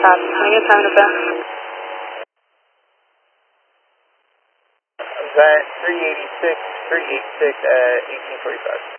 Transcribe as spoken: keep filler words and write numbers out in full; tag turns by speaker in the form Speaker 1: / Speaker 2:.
Speaker 1: copy. Can I get time to best?
Speaker 2: That three eighty-six, three eighty-six at eighteen forty-five.